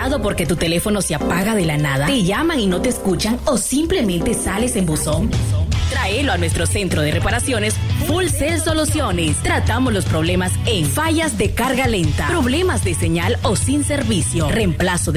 ¿Desesperado porque tu teléfono se apaga de la nada? ¿Te llaman y no te escuchan o simplemente sales en buzón? Tráelo a nuestro centro de reparaciones Full Cell Soluciones. Tratamos los problemas en fallas de carga lenta, problemas de señal o sin servicio, reemplazo de